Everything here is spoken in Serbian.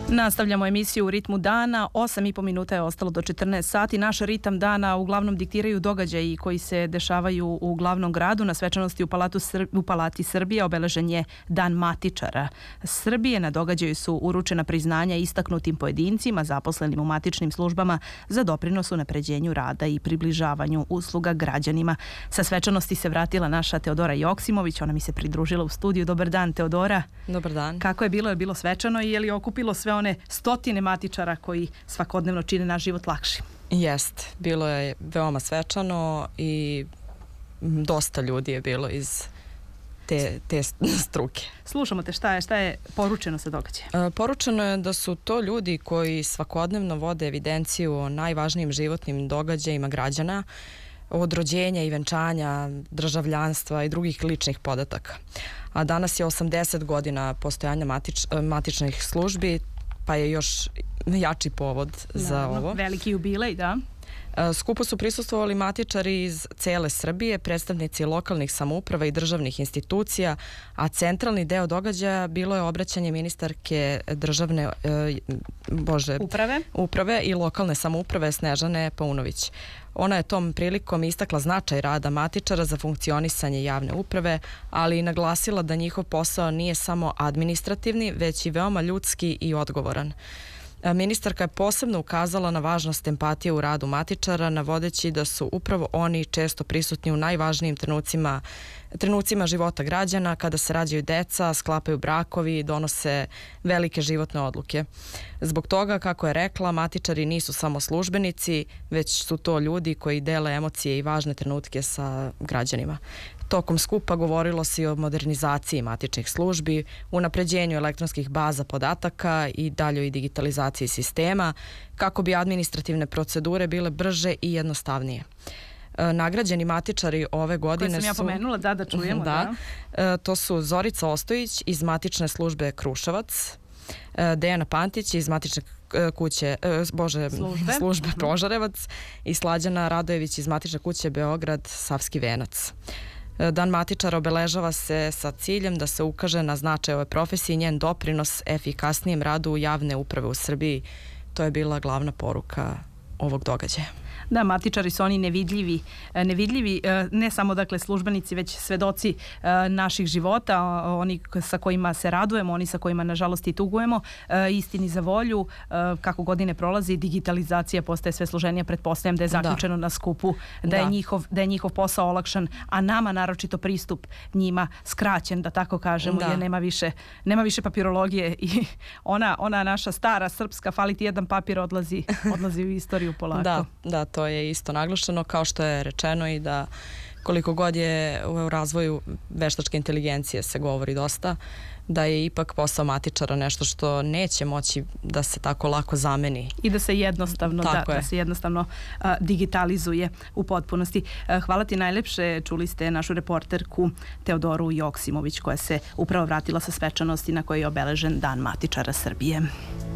Nastavljamo emisiju u ritmu dana. 8,5 minuta je ostalo do 14 sati. Naš ritam dana uglavnom diktiraju događaji koji se dešavaju u glavnom gradu. Na svečanosti u Palati Srbije obeležen je Dan matičara Srbije. Na događaju su uručena priznanja istaknutim pojedincima zaposlenim u matičnim službama za doprinos unapređenju rada i približavanju usluga građanima. Sa svečanosti se vratila naša Teodora Joksimović. Ona mi se pridružila u studiju. Dobar dan, Teodora. Dobar dan. Kako je bilo? Je bilo svečano i je li okupilo sve one stotine matičara koji svakodnevno čine naš život lakši? Jest, bilo je veoma svečano i dosta ljudi je bilo iz te struke. Slušamo te, šta je poručeno sa događaja? Poručeno je da su to ljudi koji svakodnevno vode evidenciju o najvažnijim životnim događajima građana, od rođenja i venčanja, državljanstva i drugih ličnih podataka. A danas je 80 godina postojanja matičnih službi, pa je još jači povod za ovo. Veliki jubilej, da. Skupu su prisustvovali matičari iz cele Srbije, predstavnici lokalnih samouprava i državnih institucija, a centralni deo događaja bilo je obraćanje ministarke državne uprave i lokalne samouprave Snežane Paunović. Ona je tom prilikom istakla značaj rada matičara za funkcionisanje javne uprave, ali i naglasila da njihov posao nije samo administrativni, već i veoma ljudski i odgovoran. Ministarka je posebno ukazala na važnost empatije u radu matičara, navodeći da su upravo oni često prisutni u najvažnijim trenucima života građana, kada se rađaju deca, sklapaju brakovi i donose velike životne odluke. Zbog toga, kako je rekla, matičari nisu samo službenici, već su to ljudi koji dele emocije i važne trenutke sa građanima. Tokom skupa govorilo se i o modernizaciji matičnih službi, unapređenju elektronskih baza podataka i daljoj digitalizaciji sistema, kako bi administrativne procedure bile brže i jednostavnije. Nagrađeni matičari ove godine su... Koje sam ja pomenula, da čujemo. Da. To su Zorica Ostojić iz matične službe Kruševac, Dejana Pantić iz matične službe Požarevac i Slađana Radojević iz matične kuće Beograd Savski Venac. Dan matičara obeležava se sa ciljem da se ukaže na značaj ove profesije i njen doprinos efikasnijem radu javne uprave u Srbiji. To je bila glavna poruka ovog događaja. Da, matičari su oni nevidljivi, ne samo dakle službenici, već svedoci naših života, oni sa kojima se radujemo, oni sa kojima nažalost i tugujemo. Istini za volju, kako godine prolazi, digitalizacija postaje sve složenija, pretpostavljam da je zaključeno na skupu, da je njihov posao olakšan, a nama naročito pristup njima skraćen, da tako kažemo, jer nema više papirologije i ona naša stara srpska, fali ti jedan papir, odlazi u istoriju polako. Da, to je isto naglašeno, kao što je rečeno i da koliko god je u razvoju veštačke inteligencije se govori dosta, da je ipak posao matičara nešto što neće moći da se tako lako zameni. I da se jednostavno digitalizuje u potpunosti. Hvala ti najlepše. Čuli ste našu reporterku Teodoru Joksimović koja se upravo vratila sa svečanosti na kojoj je obeležen Dan matičara Srbije.